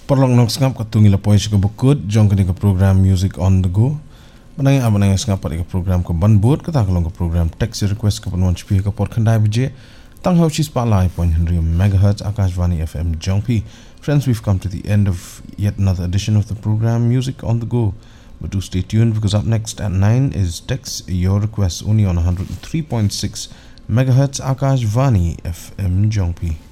Perlong nok sngap katungi la pois ke bukut jong ke program Music on the Go. Menangi abanang sngap ke program ke banbut kata kelong ke program text request ke penuan CP ke port khandai bije tang hau chi spotlight 100 megahertz Akashvani FM Jongpi. Friends, we've come to the end of yet another edition of the program Music on the Go. But do stay tuned because up next at 9 is text your requests only on 103.6 megahertz Akashvani FM Jongpi.